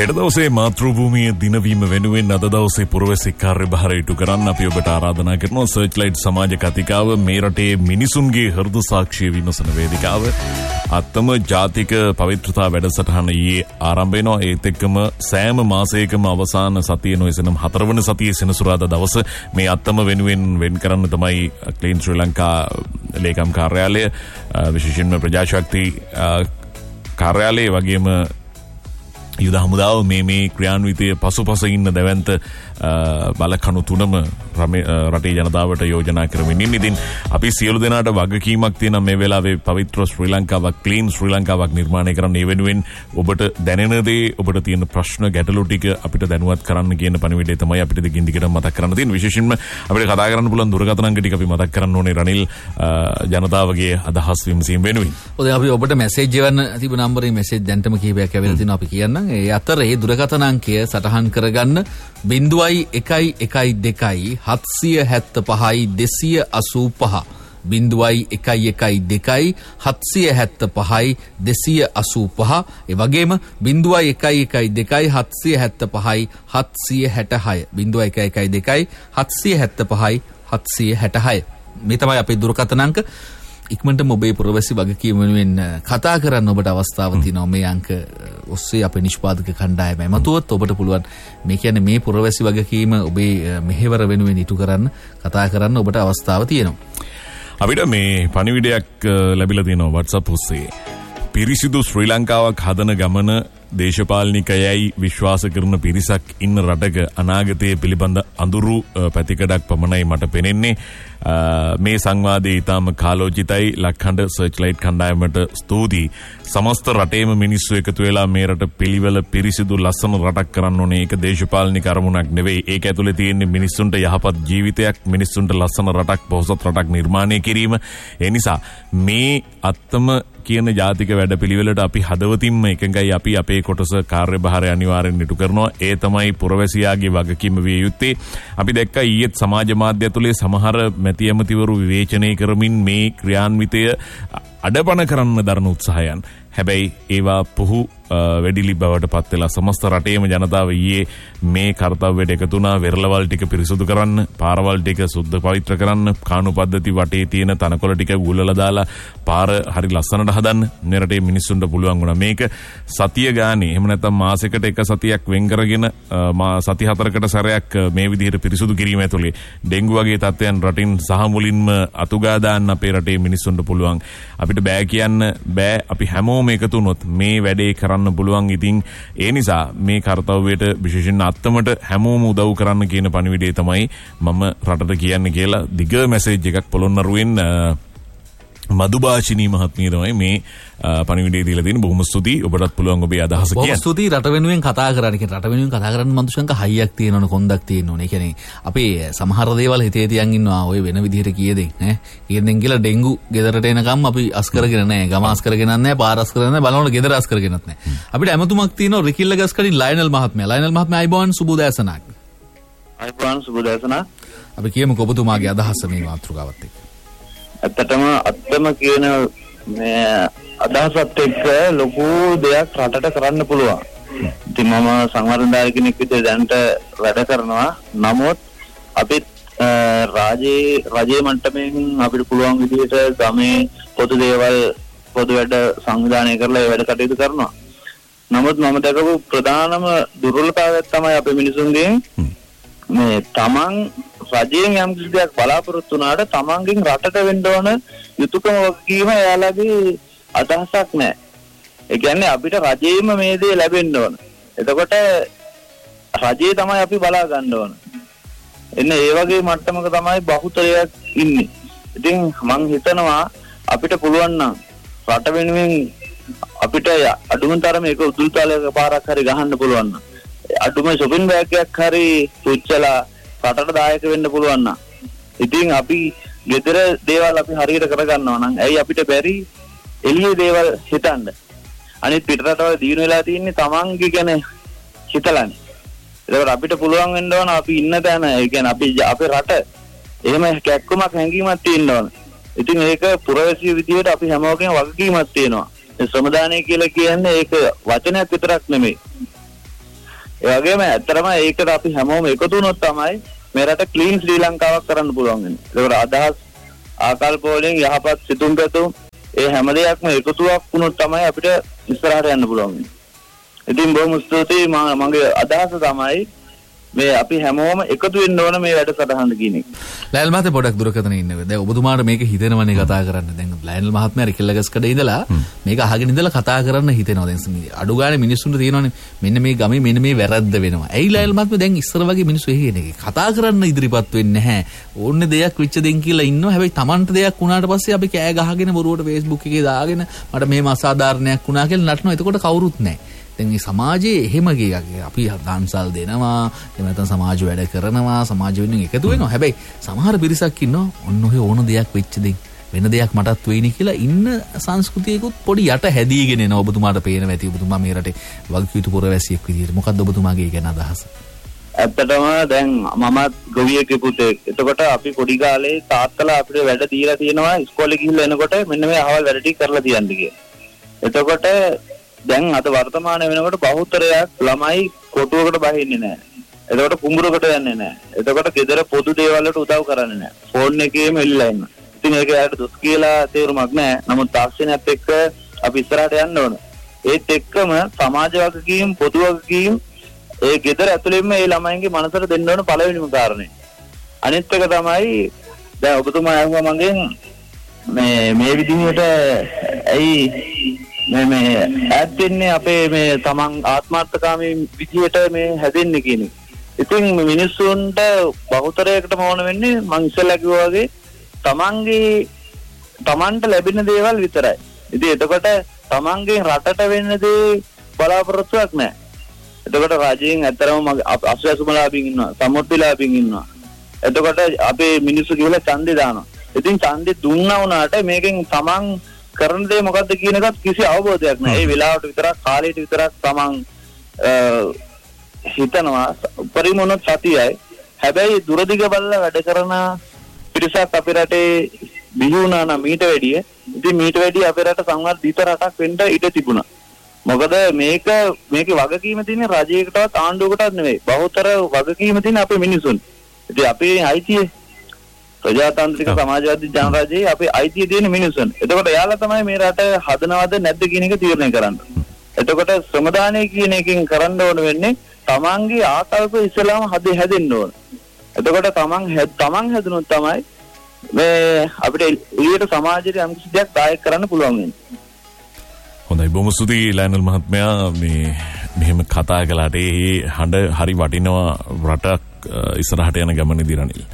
හෙට දවසේ මාතෘභූමියේ දිනවීම වෙනුවෙන් අද දවසේ පුරවැසි කාර්යභාරය ඉටු කරන්න අපි ඔබට ආරාධනා කරනවා. සර්ච්ලයිට් සමාජ කතිකාව මේ රටේ මිනිසුන්ගේ හෘද සාක්ෂිය විමසන වේදිකාව අත්තම ජාතික පවිත්‍රතා වැඩසටහන ඊයේ ආරම්භ වෙනවා. ඒත් එක්කම සෑම මාසයකම අවසාන සතියේ නොයසනම් 4 වන සතියේ සෙනසුරාදා දවස මේ අත්තම වෙනුවෙන් වෙන් කරන්න තමයි ක්ලීන් ශ්‍රී ලංකා ලේකම් කාර්යාලය විශේෂයෙන්ම ප්‍රජාශක්ති කාර්යාලය වගේම යුද හමුදාව මේ ක්‍රියාන්විතයේ පසුපස ඉන්න දැවැන්ත බලකණු තුනම රටේ ජනතාවට යෝජනා කරමින් ඉන්නේ. ඉතින් අපි සියලු දෙනාට වගකීමක් තියෙනවා මේ වෙලාවේ පවිත්‍ර ශ්‍රී ලංකාවක්, ක්ලීන් ශ්‍රී ලංකාවක් නිර්මාණය කරන්න. ඒ වෙනුවෙන් ඔබට දැනෙන දේ, ඔබට තියෙන ප්‍රශ්න ගැටලු ටික අපිට දැනුවත් කරන්න කියන පණිවිඩය තමයි අපිට දිගින් දිගට මතක් කරන්න තියෙන්නේ. විශේෂයෙන්ම අපිට කතා කරන්න පුළුවන් දුරකථන අංක ටික අපි මතක් කරන්න ඕනේ රනිල් ජනතාවගේ අදහස් විමසීම වෙනුවෙන්. ඔය අපි ඔබට මැසේජ් එවන්න තිබු නම්බරේ මැසේජ් දැන්ටම කීපයක් ඇවිල්ලා තිනවා අපි කියන්නම්. ඒ අතරේ දුරකථන අංකය සටහන් කරගන්න 0.112 775 285 0.112 775 285 ඒ වගේම 0.112 775 766 0.112 775 766 මේ තමයි අපේ දුරකථන අංක. ඉක්මනටම ඔබේ පුරවැසි වගකීම වෙනුවෙන් කතා කරන්න ඔබට අවස්ථාව තියෙනවා. මේ අංක ඔස්සේ අපේ නිෂ්පාදක කණ්ඩායම මතුවොත් ඔබට පුළුවන් මේ කියන්නේ මේ පුරවැසි වගකීම ඔබේ මෙහෙවර වෙනුවෙන් ඉටු කරන්න කතා කරන්න ඔබට අවස්ථාව තියෙනවා. අපිට මේ පණිවිඩයක් ලැබිලා තියෙනවා WhatsApp ඔස්සේ. පිරිසිදු ශ්‍රී ලංකාවක් හදන ගමන දේශපාලනිකයයි විශ්වාස කරන පිරිසක් ඉන්න රටක අනාගතයේ පිළිබඳ අඳුරු පැතිකඩක් පමණයි මට පෙනෙන්නේ. මේ සංවාදයේ ඊටම කාලෝචිතයි. ලක්හඬ සර්ච්ලයිට් කණ්ඩායමට ස්තුතියි. සමස්ත රටේම මිනිස්සු එකතු වෙලා මේ රට පිළිවෙල පිරිසිදු ලස්සන රටක් කරන්න ඕනේ. ඒක දේශපාලනික අරමුණක් නෙවෙයි. ඒක ඇතුලේ තියෙන්නේ මිනිස්සුන්ට යහපත් ජීවිතයක්, මිනිස්සුන්ට ලස්සන රටක්, පොහොසත් රටක් නිර්මාණය කිරීම. ඒ නිසා මේ අත්තම කියන ජාතික වැඩපිළිවෙලට අපි හදවතින්ම එකඟයි. අපි අපේ කොටස කාර්යභාරය අනිවාර්යෙන් ඉටු කරනවා. ඒ තමයි පුරවැසියාගේ වගකීම විය යුත්තේ. අපි දැක්කා ඊයේත් සමාජ මාධ්‍ය ඇතුලේ සමහර මැති ඇමතිවරු විවේචනය කරමින් මේ ක්‍රියාන්විතය අඩපණ කරන්න දරන උත්සාහයන්. හැබැයි ඒවා පුහු වැඩිලි බවට පත් වෙලා සමස්ත රටේම ජනතාව ඊයේ මේ කාර්යවලට එකතු වුණා. වෙරළවල් ටික පිරිසුදු කරන්න, පාරවල් ටික සුද්ධ පවිත්‍ර කරන්න, කාණු පද්ධති වටේ තියෙන තනකොළ ටික ගුල්ලලා දාලා පාර හරි ලස්සනට හදන්න මේ රටේ මිනිස්සුන්ට පුළුවන් වුණා. මේක සතිය ගානේ එහෙම නැත්නම් මාසෙකට එක සතියක් වෙන් කරගෙන සති 4කට සැරයක් මේ විදිහට පිරිසුදු කිරීම ඇතුලේ ඩෙන්ගු වගේ තත්ත්වයන් රටින් සහ මුලින්ම අතුගා දාන්න අපේ රටේ මිනිස්සුන්ට පුළුවන්. අපිට බෑ කියන්න බෑ. අපි හැමෝම එකතු වුණොත් මේ වැඩේ කරන්න පුළුවන්. ඉතින් ඒ නිසා මේ කාර්යවලට විශේෂයෙන් අත්තමට හැමෝම උදව් කරන්න කියන පණිවිඩය තමයි මම රටට කියන්නේ කියලා දිග මැසේජ් එකක් පොළොන්නරුවෙන් මදුභාෂිනී මහත්මිය තමයි මේ පණිවිඩය දීලා තියෙන්නේ. බොහොම ස්තුතියි. ඔබටත් පුළුවන් ඔබේ අදහස කියන්න. බොහොම ස්තුතියි රට වෙනුවෙන් කතා කරන්න. කියන රට වෙනුවෙන් කතා කරන්න මන්දුෂංක හයියක් තියෙනවනේ, කොන්දක් තියෙනවනේ. ඒ කියන්නේ අපේ සමහර දේවල් හිතේ තියන් ඉන්නවා. ඔය වෙන විදිහට කීයදෙන් ඈ කීයදෙන් කියලා ඩෙන්ගු ගෙදරට එනකම් අපි අස් කරගෙන නැහැ. ගම අස් කරගෙනත් නැහැ, පාර අස් කරගෙන නැහැ, බලනකොට ගෙදර අස් කරගෙනත් නැහැ. අපිට ඇමතුමක් තියෙනවා රිකිල්ල ගස්කඩින් ලයනල් මහත්මයා. ලයනල් මහත්මයා අයිබෝන් සුබෝදෑසනක්. අයිබෝන් සුබෝදෑසනක්. අපි කියමුකෝ ඔබතුමාගේ අදහස මේ මාතෘකාවත් එක්ක. ඇත්තටම අත්තම කියන මේ අදහසත් එක්ක ලොකු දෙයක් රටට කරන්න පුළුවන්. ඉතින් මම සංවර්ධනදායක කෙනෙක් විදිහට දැනට වැඩ කරනවා. නමුත් අපිත් රජයේ මට්ටමින් අපිට පුළුවන් විදිහට ගමේ පොදු දේවල් පොදු වැඩ සංවිධානය කරලා ඒ වැඩ කටයුතු කරනවා. නමුත් මම දැකපු ප්‍රධානම දුර්වලතාවයක් තමයි අපේ මිනිසුන්ගේ මේ තමන් රජයෙන් යම් කිසි දෙයක් බලාපොරොත්තු වුණාට තමන්ගෙන් රටට වෙන්න ඕන යුතුයකම වගකීම එයාලගේ අදහසක් නැහැ. ඒ කියන්නේ අපිට රජයෙන්ම මේ දේ ලැබෙන්න ඕන. එතකොට රජයේ තමයි අපි බලා ගන්න ඕන. එන්න ඒ වගේ මට්ටමක තමයි බහුතරයක් ඉන්නේ. ඉතින් මං හිතනවා අපිට පුළුවන් නම් රට වෙනුවෙන් අපිට අඩුම තරමේ එක උදුල්තාලයක පාරක් හරි ගහන්න පුළුවන් නම්, අඩුම shopping bag එකක් හරි පුච්චලා රටට දායක වෙන්න පුළුවන් නම්, ඉතින් අපි ගෙදර දේවල් අපි හරියට කරගන්නවා නම් ඇයි අපිට බැරි එළියේ දේවල් හිතන්න? අනිත් පිටරටවල දිනු වෙලා තියෙන්නේ තමන්ගේ ගැන හිතලානේ. ඒකට අපිට පුළුවන් වෙන්න ඕන අපි ඉන්න තැන, ඒ කියන්නේ අපේ රට එහෙම කැක්කමක් හැංගීමක් තියෙන්න ඕන. ඉතින් ඒක පුරවැසිය විදියට අපි හැමෝගෙම වගකීමක් තියෙනවා. ශ්‍රමදානය කියලා කියන්නේ ඒක වචනයක් විතරක් නෙමෙයි. ඒ වගේම ඇත්තටම ඒකට අපි හැමෝම එකතු වුණොත් තමයි මේ රට ක්ලීන් ශ්‍රී ලංකාවක් කරන්න පුළුවන් වෙන්නේ. ඒකට අදහස් ආකල්ප වලින් යහපත් සිතුම් පැතුම් ඒ හැම දෙයක්ම එකතුවක් වුණොත් තමයි අපිට ඉස්සරහට යන්න පුළුවන් වෙන්නේ. ඉතින් බොහොම ස්තුතියි මගේ අදහස තමයි මේ අපි හැමෝම එකතු වෙන්න ඕන මේ වැඩසටහන කියන එක. ලයනල් මහත්තයා පොඩක් දුරකතන ඉන්නේ. දැන් ඔබතුමාට මේක හිතෙනවනේ කතා කරන්න. දැන් ලයනල් මහත්මයා රිකල්ලගස්කඩ ඉඳලා මේක අහගෙන ඉඳලා කතා කරන්න හිතෙනවා. දැන් අඩු ගානේ මිනිස්සුන්ට තියෙනවනේ මෙන්න මේ ගමේ මෙන්න මේ වැරද්ද වෙනවා. ඇයි ලයනල් මහත්මයා දැන් ඉස්සර වගේ මිනිස්සු එහෙ නේ කතා කරන්න ඉදිරිපත් වෙන්නේ නැහැ. ඕන්නේ දෙයක් වෙච්ච දෙන් කියලා ඉන්නවා. හැබැයි Tamanට දෙයක් වුණාට පස්සේ අපි කෑ ගහගෙන බොරුවට Facebook එකේ දාගෙන මට මෙහෙම අසාධාරණයක් වුණා කියලා නටනවා. එතකොට කවුරුත් නැහැ. දැන් මේ සමාජයේ එහෙම අපි දන්සල් දෙනවා එහෙම නැත්නම් සමාජ වැඩ කරනවා සමාජ වෙනුවෙන් එකතු වෙනවා. හැබැයි සමහර පිරිසක් ඉන්නවා ඔන්න ඔය ඕන දෙයක් වෙච්ච දෙයක් වෙන දෙයක් මටත් වෙයිනි කියලා ඉන්න සංස්කෘතියකුත් පොඩි යට හැදීගෙන එනවා. ඔබතුමාට පේනවා ඇති ඔබතුමා මේ රටේ වගකීතු පුරවැසියෙක් විදිහට. මොකද්ද ඔබතුමාගේ ගැන අදහස? ඇත්තටම දැන් මමත් ගොවියෙක්ගේ පුතෙක්. එතකොට අපි පොඩි කාලේ තාත්තලා අපිට වැඩ දීලා තියෙනවා ඉස්කෝලේ ගිහිල්ලා එනකොට මෙන්න මේ අහවල් වැඩ ටික කරලා තියන්න කියලා. එතකොට දැන් අද වර්තමානයේ වෙනකොට බහුතරයක් ළමයි කොටුවකට බහින්නේ නැහැ. එතකොට කුඹුරකට යන්නේ නැහැ. එතකොට ගෙදර පොදු දේවල් වලට උදව් කරන්නේ නැහැ. ෆෝන් එකේම එල්ලලා ඉන්නවා. ඉතින් ඒක යාට දුස් කියලා තේරුමක් නැහැ. නමුත් තාක්ෂණයත් එක්ක අපි ඉස්සරහට යන්න ඕන. ඒත් එක්කම සමාජ වගකීම් පොදු වගකීම් ඒ ගෙදර ඇතුළෙන්ම ඒ ළමයින්ගේ මනසට දෙන්න ඕන පළවෙනිම කාරණේ. අනිත් එක තමයි දැන් ඔබතුමා අහුවා මගෙන් මේ විදිහට ඇයි මේ ඇත්තෙන්නේ අපේ මේ තමන් ආත්මార్థකාමී විදියට මේ හැදෙන්නේ කියන එක. ඉතින් මිනිස්සුන්ට බහුතරයකටම ඕන වෙන්නේ මං ඉස්සෙල්ලා කිව්වා වගේ තමන්ට ලැබෙන දේවල් විතරයි. ඉතින් එතකොට තමන්ගේ රටට වෙන්න දේ බලාපොරොත්තුවක් නැහැ. එතකොට රජයෙන් ඇත්තරම අස්වැසුමලාභින් ඉන්නවා, සම්මුතිලාභින් ඉන්නවා. එතකොට අපේ මිනිස්සු කියලා ඡන්දේ දානවා. ඉතින් ඡන්දේ දුන්නා වුණාට මේකෙන් තමන් කරන දේ මොකද්ද කියන එකත් කිසි අවබෝධයක් නැහැ. ඒ වෙලාවට විතරක් කාලයට විතරක් තමන් හිතනවා පරිමොනොත් සතියයි. හැබැයි දුරදිග බලලා වැඩ කරන පිරිසක් අපේ රටේ බිහි වුණා නම් මීට වැඩිය. ඉතින් මීට වැඩිය අපේ රට සංවර්ධිත රටක් වෙන්න ඉඩ තිබුණා. මොකද මේකේ වගකීම තියෙන්නේ රජයකටවත් ආණ්ඩුවකටවත් නෙවෙයි. බහුතර වගකීම තියෙන්නේ අපේ මිනිසුන්. ඉතින් අපේ අයිතිය ප්‍රජාතාන්ත්‍රික සමාජවාදී ජනරාජයේ අපේ අයිතිය තියෙන මිනිසුන්. එතකොට එයාලා තමයි මේ රට හදනවද නැද්ද කියන එක තීරණය කරන්නේ. එතකොට ශ්‍රමදානය කියන එකෙන් කරන්න ඕන වෙන්නේ තමන්ගේ ආකල්ප ඉස්සලාම හැදෙන්න ඕන. එතකොට තමන් හැදුනොත් තමයි මේ අපිට ඊට සමාජයට යම් කිසි දෙයක් දායක කරන්න පුළුවන් වෙන්නේ. හොඳයි බොහොම ස්තුතියි ලයනල් මහත්මයා මේ මෙහෙම කතා කළාට ඒ හඬ හරි වටිනවා රටක් ඉස්සරහට යන ගමනේදී රනිල්.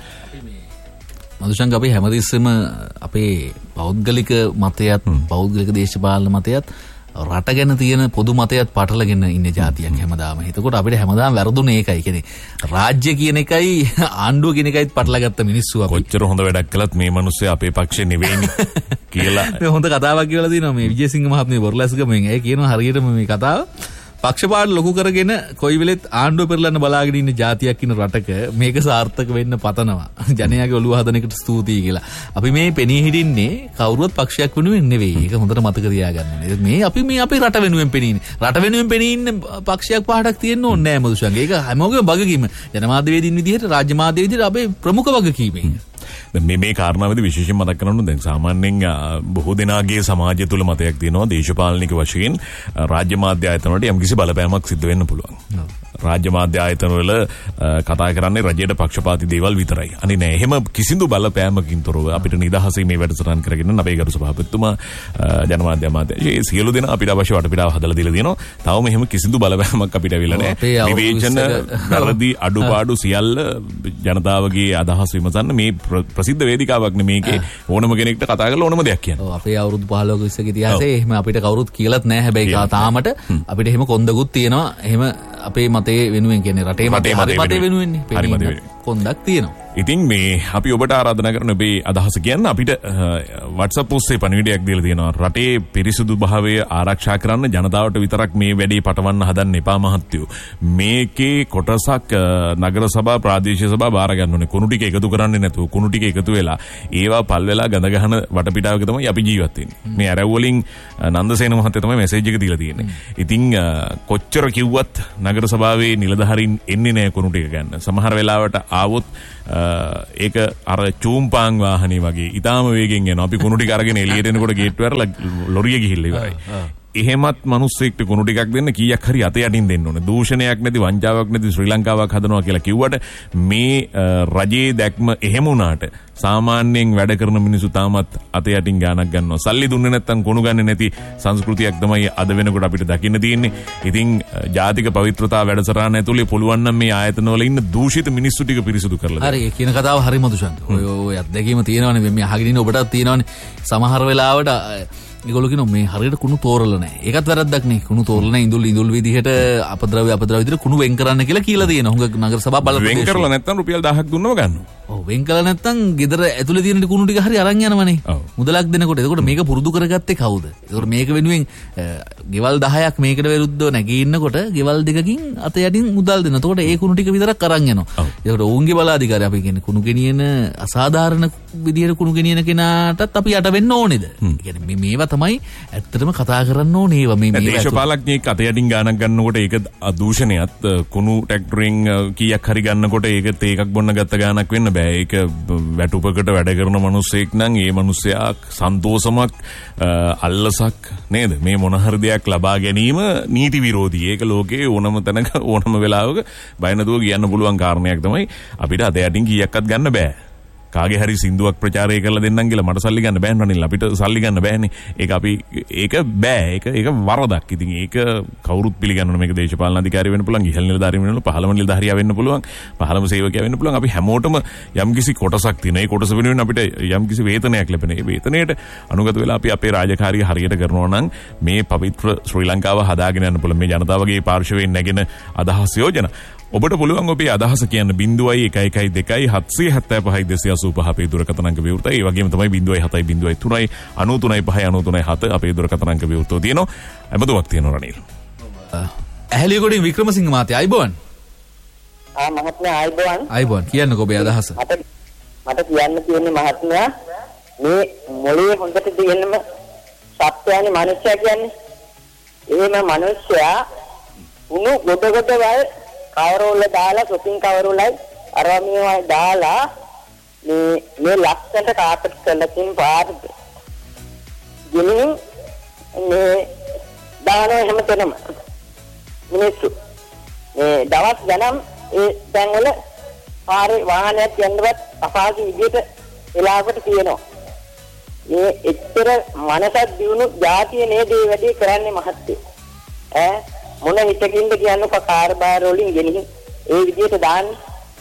මදුෂංග අපි හැමතිස්සෙම අපේ පෞද්ගලික මතයත් පෞද්ගලික දේශපාලන මතයත් රට ගැන තියෙන පොදු මතයත් පටලගෙන ඉන්න ජාතියක් හැමදාම. එතකොට අපිට හැමදාම වැරදුනේ ඒකයි. කියන්නේ රාජ්‍ය කියන එකයි ආණ්ඩුව කියන එකයිත් පටලගත්ත මිනිස්සු අපි. කොච්චර හොඳ වැඩක් කළත් මේ මිනිස්සු අපේ පක්ෂේ නෙවෙයිනේ කියලා. මේ හොඳ කතාවක් කියලා දිනවා මේ විජේසිංහ මහත්මිය බොරලැස්ගමෙන්. ඒ කියනවා හරියටම මේ කතාව පක්ෂපාත ලොකු කරගෙන කොයි වෙලෙත් ආණ්ඩුව පෙරලන්න බලාගෙන ඉන්න ජාතියක් ඉන්න රටක මේක සාර්ථක වෙන්න පතනවා. ජනයාගේ ඔළුව හදන එකට ස්තුතියි කියලා. අපි මේ පෙනී හිටින්නේ කවුරුවත් පක්ෂයක් වෙනුවෙන් නෙවෙයි. ඒක හොඳට මතක තියාගන්න ඕනේ. මේ අපි අපේ රට වෙනුවෙන් පෙනීන්නේ. රට වෙනුවෙන් පෙනී ඉන්න පක්ෂයක් පහටක් තියෙන්න ඕනේ නෑ මදුෂංග. ඒක හැමෝගේම වගකීම. ජනමාධ්‍යවේදීන් විදිහට රාජ්‍ය මාධ්‍ය විදිහට අපේ ප්‍රමුඛ වගකීම. මේ කාරණාවේදී විශේෂයෙන් මතක් කරන්න දැන් සාමාන්‍යයෙන් බොහෝ දෙනාගේ සමාජය තුළ මතයක් තියෙනවා දේශපාලනික වශයෙන් රාජ්‍ය මාධ්‍ය ආයතන වලට යම්කිසි බලපෑමක් සිද්ධ වෙන්න පුළුවන්. රාජ්‍ය මාධ්‍ය ආයතන වල කතා කරන්නේ රජයට පක්ෂපාතී දේවල් විතරයි. අනේ නෑ එහෙම කිසිදු බලපෑමකින් තොරව අපිට නිදහසේ මේ වැඩසටහන් කරගෙන අපේ ගරු සභාපතිතුමා ජනමාධ්‍ය අමාත්‍ය සියලු දෙනා අපිට අවශ්‍ය වටපිටාව හදලා දීලා තියෙනවා. තවම එහෙම කිසිදු බලපෑමක් අපිට අවිල්ලා නෑ. විවේචන වැරදි අඩුපාඩු සියල්ල ජනතාවගේ අදහස් විමසන්න මේ ප්‍රසිද්ධ වේදිකාවක් නෙමේකේ ඕනම කෙනෙක්ට කතා කරලා ඕනම දෙයක් කියන්න. ඔව් අපේ අවුරුදු 15ක ඉස්සක ඉතිහාසයේ එහෙම අපිට කවුරුත් කියලාත් නැහැ. හැබැයි තාමට අපිට එහෙම කොන්දකුත් තියෙනවා. එහෙම අපේ මතේ වෙනුවෙන් කියන්නේ රටේ මතේ වෙනුවෙන්නේ. කොන්දක් තියෙනවා. ඉතින් මේ අපි ඔබට ආරාධනා කරන ඔබේ අදහස කියන්න අපිට WhatsApp ඔස්සේ පණිවිඩයක් දීලා තියෙනවා. රටේ පිරිසුදු භාවය ආරක්ෂා කරන්න ජනතාවට විතරක් මේ වැඩේ පටවන්න හදන්න එපා මහත්තයෝ. මේකේ කොටසක් නගර සභා ප්‍රාදේශීය සභා බාර ගන්න ඕනේ. කුණු ටික එකතු කරන්නේ නැතුව කුණු ටික එකතු වෙලා ඒවා පල් වෙලා ගඳ ගහන වටපිටාවක තමයි අපි ජීවත් වෙන්නේ. මේ ඇරව් වලින් නන්දසේන මහත්තයා තමයි මැසේජ් එක දීලා තියෙන්නේ. ඉතින් කොච්චර කිව්වත් නගර සභාවේ නිලධාරීන් එන්නේ නැහැ කුණු ටික ගන්න. සමහර වෙලාවට ආවොත් ඒක අර චූම්පාන් වාහනේ වගේ ඊටාම වේගෙන් යනවා. අපි කුණු ටික අරගෙන එළියට එනකොට ගේට්ටුව ඇරලා ලොරිය ගිහිල්ලා ඉවරයි. එහෙමත් මිනිස්සෙක්ට කුණු ටිකක් දෙන්න කීයක් හරි අත යටින් දෙන්න ඕනේ. දූෂණයක් නැති වංචාවක් නැති ශ්‍රී ලංකාවක් හදනවා කියලා කිව්වට මේ රජයේ දැක්ම එහෙම වුණාට සාමාන්‍යයෙන් වැඩ කරන මිනිස්සු තාමත් අත යටින් ගානක් ගන්නවා. සල්ලි දුන්නේ නැත්නම් කුණු ගන්නේ නැති සංස්කෘතියක් තමයි අද වෙනකොට අපිට දකින්න තියෙන්නේ. ඉතින් ජාතික පවිත්‍රතාව වැඩසටහන ඇතුලේ පුළුවන් නම් මේ ආයතනවල ඉන්න දූෂිත මිනිස්සු ටික පිරිසිදු කරලා හරි ඒ කියන කතාව හරි මදුෂන්ත. ඔය අත්දැකීම තියෙනවනේ මේ අහගෙන ඉන්න ඔබටත් තියෙනවනේ. සමහර වෙලාවට ඒගොල්ලෝ කියනවා මේ හරියට කුණු තෝරලා නැහැ. ඒකත් වැරද්දක් නේ. කුණු තෝරලා නැහැ ඉඳුල් විදිහට අපද්‍රව්‍ය විදිහට කුණු වෙන් කරන්න කියලා තියෙනවා. හුඟ නගර සභා බලපෑම් වෙන් කරලා නැත්නම් රුපියල් 1000ක් දුන්නම ගන්නවා. ඔව් වෙන් කරලා නැත්නම් ගෙදර ඇතුලේ තියෙන කුණු ටික හරි අරන් යනවනේ. මුදලක් දෙනකොට. එතකොට මේක පුරුදු කරගත්තේ කවුද? එතකොට මේක වෙනුවෙන් ගෙවල් 10ක් මේකට විරුද්ධව නැගී ඉන්නකොට ගෙවල් දෙකකින් අත යටින් මුදල් දෙනවා. එතකොට ඒ කුණු ටික විතරක් අරන් යනවා. එතකොට ඔවුන්ගේ බලාධිකාරය අපි කියන්නේ කුණු ගෙනියන අසාධාරණ විදියට කුණු ගෙනියන කෙනාටත් අපි යට වෙන්න ඕනේද? ඒ කියන්නේ මේවා තමයි ඇත්තටම කතා කරන්න ඕනේ. ඒවා මේ දේශපාලඥයෙක් අත යටින් ගානක් ගන්නකොට ඒක දූෂණයත් කුණු ට්‍රැක්ටරින් කීයක් හරි ගන්නකොට ඒක තේකක් බොන්න ගත්ත ගානක් වෙන්න බෑ. ඒක වැටුපකට වැඩ කරන මිනිස්සෙක් නම් ඒ මිනිස්සයා සන්තෝෂමක් අල්ලසක් නේද? මේ මොන හරි දෙයක් ලබා ගැනීම නීති විරෝධී. ඒක ලෝකේ ඕනම තැනක ඕනම වෙලාවක බය නැතුව කියන්න පුළුවන් කාරණයක් තමයි. අපිට අත යටින් කීයක්වත් ගන්න බෑ. කාගේ හරි සින්දුවක් ප්‍රචාරය කරලා දෙන්නම් කියලා මට සල්ලි ගන්න බෑ නේද? අපිට සල්ලි ගන්න බෑනේ. ඒක අපි ඒක බෑ. ඒක වරදක්. ඉතින් ඒක කවුරුත් පිළිගන්න ඕනේ. මේක දේශපාලන අධිකාරිය වෙන්න පුළුවන්, ඉහළ නිලධාරිය වෙන්න පුළුවන්, පහළම නිලධාරියා වෙන්න පුළුවන්, පහළම සේවකයා වෙන්න පුළුවන්. අපි හැමෝටම යම්කිසි කොටසක් තියෙනවා. ඒ කොටස වෙනුවෙන් අපිට යම්කිසි වේතනයක් ලැබෙන. ඒ වේතනයට අනුගත වෙලා අපි අපේ රාජකාරිය හරියට කරනවා නම් මේ පවිත්‍ර ශ්‍රී ලංකාව හදාගෙන යන්න පුළුවන්. මේ ජනතාවගේ පාර්ශවයෙන් නැගෙන අදහස් යෝජනා ඔබට පුළුවන් ඔබේ අදහස කියන්න 0.112 775 අපේ දුරකථන අංක විවෘතයි. ඒ වගේම තමයි 0.703 93.5 අපේ දුරකථන අංක විවෘතව තියෙනවා. අබදුවක් තියෙනවා රනිල්. ඇහැලියගොඩින් වික්‍රමසිංහ මහත්තයා අයබෝන්. මහත්මයා අයබෝන්. අයබෝන් කියන්නකෝ ඔබේ අදහස. මට කියන්න තියෙන්නේ මහත්මයා මේ මොළේ හොඳට තියෙනම සත්‍යයනේ මනුස්සයා කියන්නේ. එහෙම මනුස්සයා උණු ගොඩවල් කවරවල දාලා shopping කවරවලයි අරවා මේවා දාලා මේ ලස්සනට කාපට් කරලා තින් පාට ගිනින් මේ දාන හැමතැනම මිනිස්සු මේ දවස් ගණන් ඒ තැන්වල පාරේ වාහනයක් යන්නවත් අපහසු විදියට වෙලාවකට තියෙනවා. මේ එච්චර මනසක් දියුණු જાතිය නේද මේ වැඩේ කරන්නේ මහත්තයෝ. මොන හිතකින්ද කියන්නේ කාර්බාර වලින් ගෙනින් ඒ විදිහට දාන්නේ.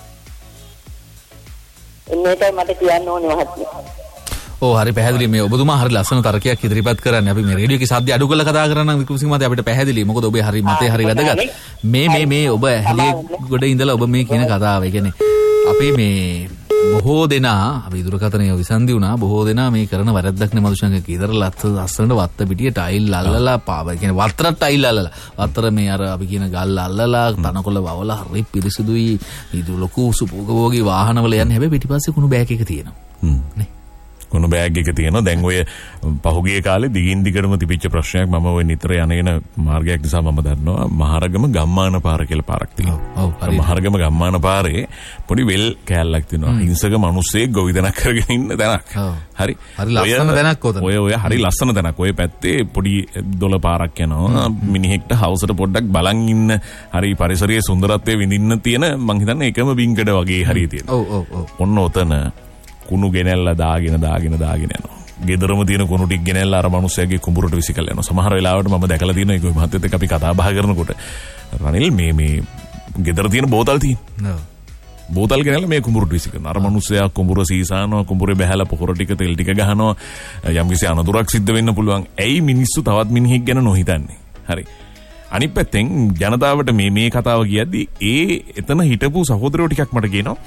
එන්නේටයි මට කියන්න ඕනේ මහත්මයා. ඔව් හරි පැහැදිලි. මේ ඔබතුමා හරි ලස්සන තර්කයක් ඉදිරිපත් කරන්නේ. අපි මේ රේඩියෝ එකේ සද්ද අඩු කරලා කතා කරනවා නම් වික්‍රමසිංහ මහත්තයා අපිට පැහැදිලි. මොකද ඔබේ හරි මතේ හරි වැදගත්. මේ ඔබ ඇහැලිය ගොඩ ඉඳලා ඔබ මේ කියන කතාව. ඒ කියන්නේ අපි මේ බොහෝ දෙනා අපි දුරකථනය විසන්දි වුණා. බොහෝ දෙනා මේ කරන වැරද්දක් නේ මදුෂංග කීතර ලස්සනට වත්ත පිටිය ටයිල් අල්ලලා පාව. ඒ කියන්නේ වත්තරට ටයිල් අල්ලලා. වත්තර මේ අර අපි කියන ගල් අල්ලලා තනකොළ වවලා හරි පිරිසිදුයි. ඊට ලොකු සුපෝගෝගී වාහනවල යන්නේ. හැබැයි පිටිපස්සේ කුණු බෑග් එක තියෙනවා. නේ. කුණු බෑග් එක තියෙනවා. දැන් ඔය පහුගිය කාලේ දිගින් දිගටම තිබිච්ච ප්‍රශ්නයක් මම ඔය නිතර යන මාර්ගයක් නිසා මම දන්නවා. මහරගම ගම්මාන පාර කියලා පාරක් තියෙනවා. ඔව් හරි. මහරගම ගම්මාන පාරේ පොඩි වෙල් කෑල්ලක් තියෙනවා. හිංසක මිනිස්සෙක් ගොවිතැනක් කරගෙන ඉන්න තැනක්. හරි. හරි ලස්සන තැනක් උතන. ඔය හරි ලස්සන තැනක්. ඔය පැත්තේ පොඩි දොළ පාරක් යනවා. මිනිහෙක්ට හවසට පොඩ්ඩක් බලන් ඉන්න හරි පරිසරයේ සුන්දරත්වය විඳින්න තියෙන මං හිතන්නේ එකම වින්කඩ වගේ හරිය තියෙනවා. ඔව්. ඔන්න ඔතන කුණු ගෙනල්ලා දාගෙන යනවා. ගෙදරම තියෙන කුණු ටික ගෙනල්ලා අර මිනිස්සයාගේ කුඹුරට විසිකලා යනවා. සමහර වෙලාවට මම දැකලා තියෙනවා ඒක මහත්තයත් එක්ක අපි කතා බහ කරනකොට රනිල් මේ ගෙදර තියෙන බෝතල් තියෙනවා. බෝතල් ගෙනල්ලා මේ කුඹුරට විසිකනවා. අර මිනිස්සයා කුඹුර සීසානවා, කුඹුරේ බහැලා පොහොර ටික තෙල් ටික ගහනවා. යම්කිසි අනතුරක් සිද්ධ වෙන්න පුළුවන්. ඇයි මිනිස්සු තවත් මිනිහෙක් ගැන නොහිතන්නේ? හරි. අනිත් පැත්තෙන් ජනතාවට මේ කතාව කියද්දි එතන හිටපු සහෝදරයෝ ටිකක් මට කියනවා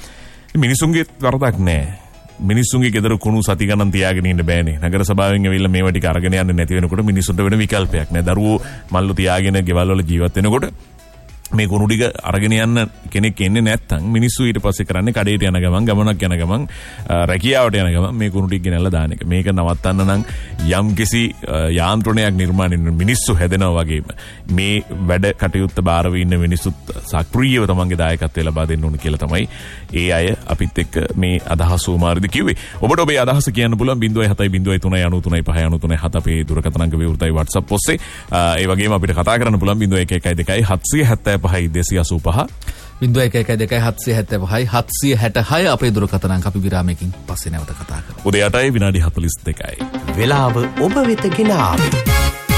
මිනිසුන්ගේ වරදක් නෑ. මිනිස්සුන්ගේ ගෙදර කුණු සති ගණන් තියාගෙන ඉන්න බෑනේ. නගර සභාවෙන් ඇවිල්ලා මේවා ටික අරගෙන යන්න නැති වෙනකොට මිනිස්සුන්ට වෙන විකල්පයක් නෑ. දරුවෝ මල්ලු තියාගෙන ගෙවල් වල ජීවත් වෙනකොට මේ කුණු ටික අරගෙන යන්න කෙනෙක් එන්නේ නැත්නම් මිනිස්සු ඊට පස්සේ කරන්නේ කඩේට යන ගමන් ගමනක් යන ගමන් රැකියාවට යන ගමන් මේ කුණු ටික ගෙනල්ලා දාන එක. මේක නවත්තන්න නම් යම්කිසි යාන්ත්‍රණයක් නිර්මාණය වෙන මිනිස්සු හැදෙනවා වගේම මේ වැඩ කටයුත්ත බාරව ඉන්න මිනිස්සුත් සක්‍රීයව තමන්ගේ දායකත්වය ලබා දෙන්න ඕන කියලා තමයි ඒ අය අපිත් එක්ක මේ අදහස උමාරිද කිව්වේ. ඔබට ඔබේ අදහස කියන්න පුළුවන් 0703939397 අපේ දුරකථන අංක විවෘතයි WhatsApp ඔස්සේ. ඒ වගේම අපිට කතා කරන්න පුළුවන් 0112 770 0112 අපේ දුරකථන අංක අපි විරාමයකින් පස්සේ නැවත කතා කරමු. උදේ 8යි විනාඩි 42යි. වෙලාව ඔබ වෙත ගෙන ආවේ